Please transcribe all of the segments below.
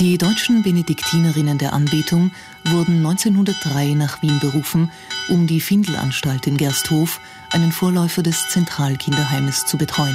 Die deutschen Benediktinerinnen der Anbetung wurden 1903 nach Wien berufen, um die Findelanstalt in Gersthof, einen Vorläufer des Zentralkinderheimes, zu betreuen.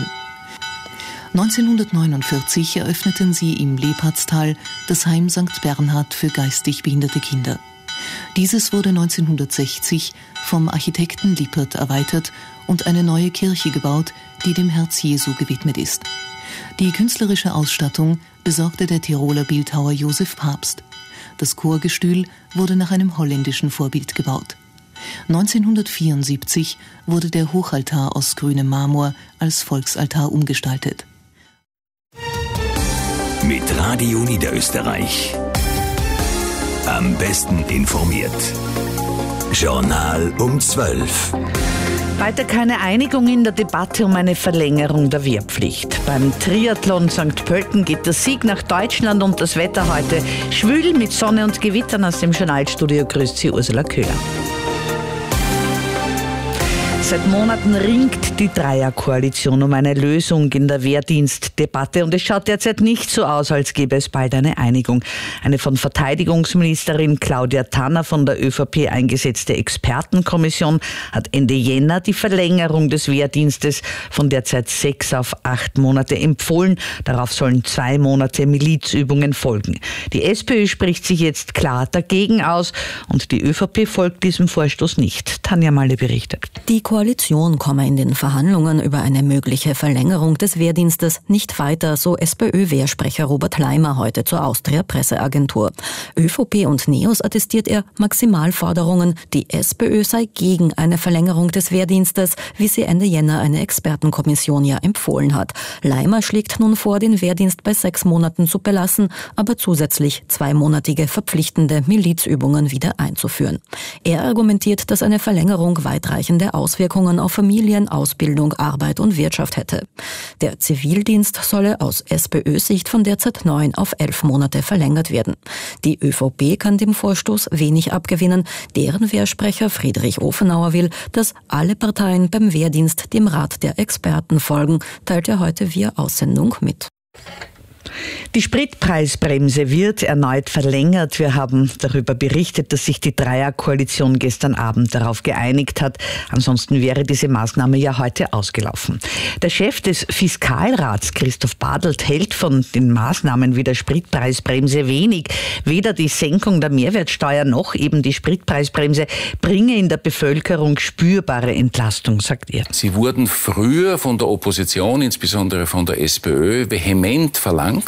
1949 eröffneten sie im Lepatztal das Heim St. Bernhard für geistig behinderte Kinder. Dieses wurde 1960 vom Architekten Lippert erweitert und eine neue Kirche gebaut, die dem Herz Jesu gewidmet ist. Die künstlerische Ausstattung besorgte der Tiroler Bildhauer Josef Pabst. Das Chorgestühl wurde nach einem holländischen Vorbild gebaut. 1974 wurde der Hochaltar aus grünem Marmor als Volksaltar umgestaltet. Mit Radio Niederösterreich. Am besten informiert. Journal um 12. Weiter keine Einigung in der Debatte um eine Verlängerung der Wehrpflicht. Beim Triathlon St. Pölten geht der Sieg nach Deutschland und das Wetter heute schwül mit Sonne und Gewittern. Aus dem Journalstudio grüßt Sie Ursula Köhler. Seit Monaten ringt die Dreierkoalition um eine Lösung in der Wehrdienstdebatte und es schaut derzeit nicht so aus, als gäbe es bald eine Einigung. Eine von Verteidigungsministerin Claudia Tanner von der ÖVP eingesetzte Expertenkommission hat Ende Jänner die Verlängerung des Wehrdienstes von derzeit 6 auf 8 Monate empfohlen. Darauf sollen 2 Monate Milizübungen folgen. Die SPÖ spricht sich jetzt klar dagegen aus und die ÖVP folgt diesem Vorstoß nicht. Tanja Malle berichtet. Die Koalition komme in den Verhandlungen über eine mögliche Verlängerung des Wehrdienstes nicht weiter, so SPÖ-Wehrsprecher Robert Leimer heute zur Austria-Presseagentur. ÖVP und NEOS attestiert er Maximalforderungen. Die SPÖ sei gegen eine Verlängerung des Wehrdienstes, wie sie Ende Jänner eine Expertenkommission ja empfohlen hat. Leimer schlägt nun vor, den Wehrdienst bei 6 Monaten zu belassen, aber zusätzlich 2-monatige verpflichtende Milizübungen wieder einzuführen. Er argumentiert, dass eine Verlängerung weitreichende Auswirkungen auf Familien, Ausbildung, Arbeit und Wirtschaft hätte. Der Zivildienst solle aus SPÖ-Sicht von derzeit 9 auf 11 Monate verlängert werden. Die ÖVP kann dem Vorstoß wenig abgewinnen. Deren Wehrsprecher Friedrich Ofenauer will, dass alle Parteien beim Wehrdienst dem Rat der Experten folgen, teilt er heute via Aussendung mit. Die Spritpreisbremse wird erneut verlängert. Wir haben darüber berichtet, dass sich die Dreierkoalition gestern Abend darauf geeinigt hat. Ansonsten wäre diese Maßnahme ja heute ausgelaufen. Der Chef des Fiskalrats, Christoph Badelt, hält von den Maßnahmen wie der Spritpreisbremse wenig. Weder die Senkung der Mehrwertsteuer noch eben die Spritpreisbremse bringe in der Bevölkerung spürbare Entlastung, sagt er. Sie wurden früher von der Opposition, insbesondere von der SPÖ, vehement verlangt.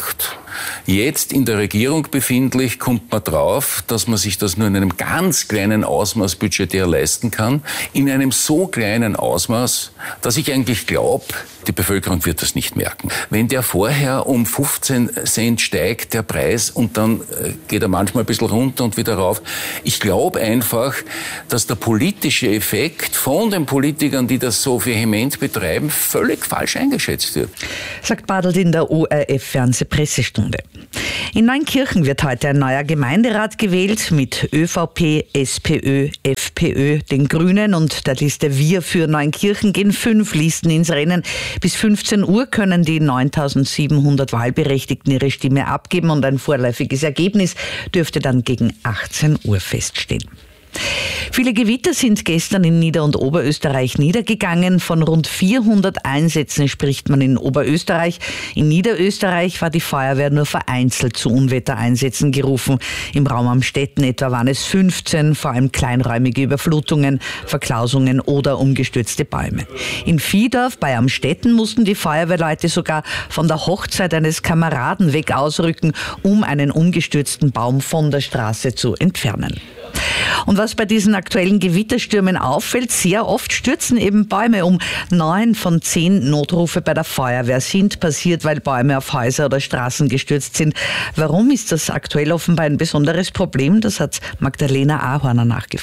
Jetzt in der Regierung befindlich, kommt man drauf, dass man sich das nur in einem ganz kleinen Ausmaß budgetär leisten kann. In einem so kleinen Ausmaß, dass ich eigentlich glaube, die Bevölkerung wird das nicht merken. Wenn der vorher um 15 Cent steigt, der Preis, und dann geht er manchmal ein bisschen runter und wieder rauf. Ich glaube einfach, dass der politische Effekt von den Politikern, die das so vehement betreiben, völlig falsch eingeschätzt wird. Sagt Badelt in der ORF-Fernsehpressestunde. In Neunkirchen wird heute ein neuer Gemeinderat gewählt mit ÖVP, SPÖ, FPÖ, den Grünen und der Liste Wir für Neunkirchen gehen 5 Listen ins Rennen. Bis 15 Uhr können die 9.700 Wahlberechtigten ihre Stimme abgeben und ein vorläufiges Ergebnis dürfte dann gegen 18 Uhr feststehen. Viele Gewitter sind gestern in Nieder- und Oberösterreich niedergegangen. Von rund 400 Einsätzen spricht man in Oberösterreich. In Niederösterreich war die Feuerwehr nur vereinzelt zu Unwettereinsätzen gerufen. Im Raum Amstetten etwa waren es 15, vor allem kleinräumige Überflutungen, Verklausungen oder umgestürzte Bäume. In Vihdorf bei Amstetten mussten die Feuerwehrleute sogar von der Hochzeit eines Kameraden weg ausrücken, um einen umgestürzten Baum von der Straße zu entfernen. Und was bei diesen aktuellen Gewitterstürmen auffällt, sehr oft stürzen eben Bäume um. 9 von 10 Notrufe bei der Feuerwehr sind passiert, weil Bäume auf Häuser oder Straßen gestürzt sind. Warum ist das aktuell offenbar ein besonderes Problem? Das hat Magdalena Ahorner nachgefragt.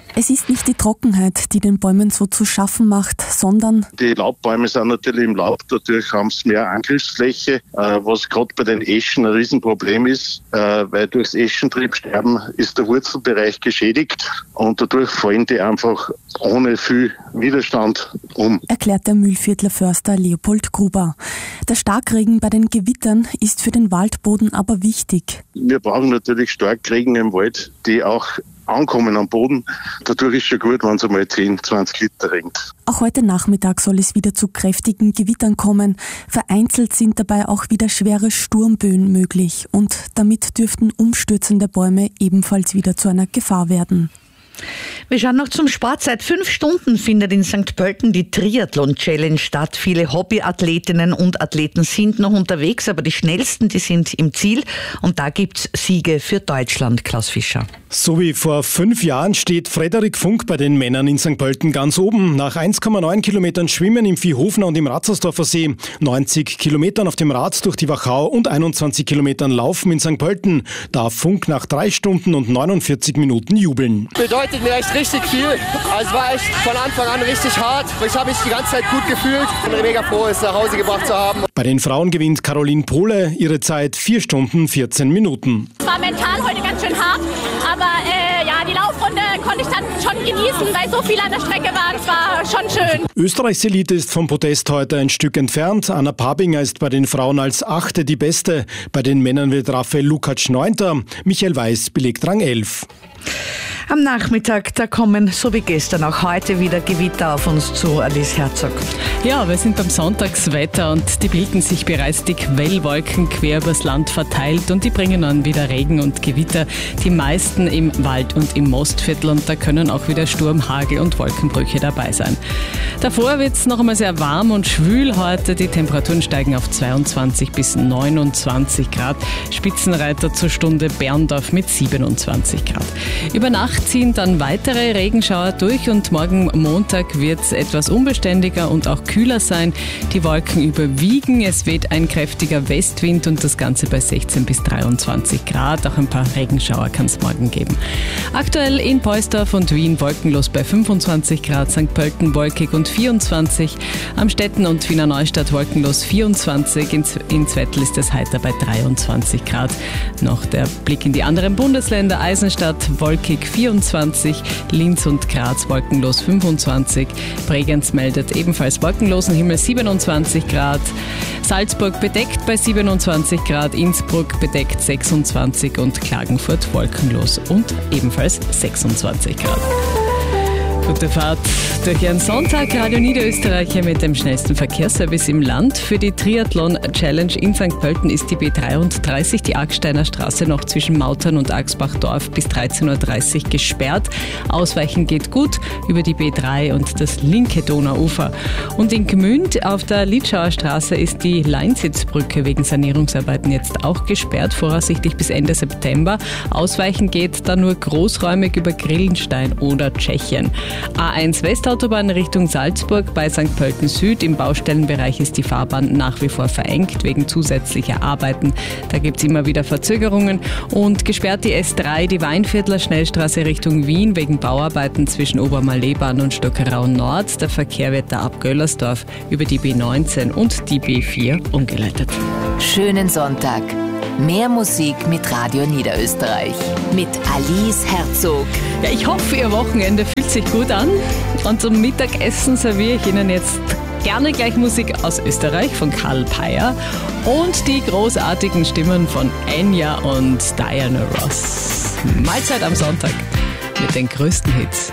Es ist nicht die Trockenheit, die den Bäumen so zu schaffen macht, sondern die Laubbäume sind natürlich im Laub, dadurch haben sie mehr Angriffsfläche, was gerade bei den Eschen ein Riesenproblem ist, weil durchs Eschentriebsterben ist der Wurzelbereich geschädigt und dadurch fallen die einfach ohne viel Widerstand um. Erklärt der Mühlviertler Förster Leopold Gruber. Der Starkregen bei den Gewittern ist für den Waldboden aber wichtig. Wir brauchen natürlich Starkregen im Wald, die auch ankommen am Boden. Dadurch ist schon gut, wenn es einmal 10, 20 Liter regnet. Auch heute Nachmittag soll es wieder zu kräftigen Gewittern kommen. Vereinzelt sind dabei auch wieder schwere Sturmböen möglich. Und damit dürften umstürzende Bäume ebenfalls wieder zu einer Gefahr werden. Wir schauen noch zum Sport. Seit 5 Stunden findet in St. Pölten die Triathlon-Challenge statt. Viele Hobbyathletinnen und Athleten sind noch unterwegs, aber die schnellsten, die sind im Ziel. Und da gibt's Siege für Deutschland. Klaus Fischer. So wie vor 5 Jahren steht Frederik Funk bei den Männern in St. Pölten ganz oben. Nach 1,9 Kilometern Schwimmen im Viehhofner und im Ratzersdorfer See, 90 Kilometern auf dem Rad durch die Wachau und 21 Kilometern Laufen in St. Pölten darf Funk nach 3 Stunden und 49 Minuten jubeln. Bedeutet mir echt richtig viel. Also es war echt von Anfang an richtig hart. Ich habe mich die ganze Zeit gut gefühlt. Ich bin mega froh, es nach Hause gebracht zu haben. Bei den Frauen gewinnt Caroline Pohle ihre Zeit 4 Stunden 14 Minuten. Es war mental heute ganz schön hart, aber die Laufrunde konnte ich dann schon genießen, weil so viel an der Strecke war. Das war schon schön. Österreichs Elite ist vom Podest heute ein Stück entfernt. Anna Pabinger ist bei den Frauen als 8. die Beste. Bei den Männern wird Raphael Lukacs 9. Michael Weiß belegt Rang 11. Am Nachmittag, da kommen, so wie gestern, auch heute wieder Gewitter auf uns zu. Alice Herzog. Ja, wir sind beim Sonntagswetter und die bilden sich bereits die Quellwolken quer übers Land verteilt und die bringen dann wieder Regen und Gewitter, die meisten im Wald und im Mostviertel, und da können auch wieder Sturm, Hagel und Wolkenbrüche dabei sein. Davor wird es noch einmal sehr warm und schwül heute. Die Temperaturen steigen auf 22 bis 29 Grad. Spitzenreiter zur Stunde Berndorf mit 27 Grad. Über Nacht ziehen dann weitere Regenschauer durch und morgen Montag wird es etwas unbeständiger und auch kühler sein. Die Wolken überwiegen, es weht ein kräftiger Westwind und das Ganze bei 16 bis 23 Grad. Auch ein paar Regenschauer kann es morgen geben. Aktuell in Poisdorf und Wien wolkenlos bei 25 Grad, St. Pölten wolkig und 24, Amstetten und Wiener Neustadt wolkenlos 24, in Zwettl ist es heiter bei 23 Grad. Noch der Blick in die anderen Bundesländer: Eisenstadt wolkig 24, Linz und Graz wolkenlos 25, Bregenz meldet ebenfalls wolkenlosen Himmel 27 Grad, Salzburg bedeckt bei 27 Grad, Innsbruck bedeckt 26 und Klagenfurt wolkenlos und ebenfalls 26 Grad. Gute Fahrt durch Ihren Sonntag. Radio Niederösterreicher mit dem schnellsten Verkehrsservice im Land. Für die Triathlon-Challenge in St. Pölten ist die B33, die Agsteiner Straße, noch zwischen Mautern und Axbachdorf bis 13.30 Uhr gesperrt. Ausweichen geht gut über die B3 und das linke Donauufer. Und in Gmünd auf der Litschauer Straße ist die Leinsitzbrücke wegen Sanierungsarbeiten jetzt auch gesperrt, voraussichtlich bis Ende September. Ausweichen geht dann nur großräumig über Grillenstein oder Tschechien. A1 Westautobahn Richtung Salzburg bei St. Pölten Süd. Im Baustellenbereich ist die Fahrbahn nach wie vor verengt wegen zusätzlicher Arbeiten. Da gibt es immer wieder Verzögerungen. Und gesperrt die S3, die Weinviertler Schnellstraße Richtung Wien wegen Bauarbeiten zwischen Obermalleebahn und Stockerau Nord. Der Verkehr wird da ab Göllersdorf über die B19 und die B4 umgeleitet. Schönen Sonntag. Mehr Musik mit Radio Niederösterreich. Mit Alice Herzog. Ja, ich hoffe, Ihr Wochenende fühlt sich gut an. Und zum Mittagessen serviere ich Ihnen jetzt gerne gleich Musik aus Österreich von Karl Peyer und die großartigen Stimmen von Enya und Diana Ross. Mahlzeit am Sonntag mit den größten Hits.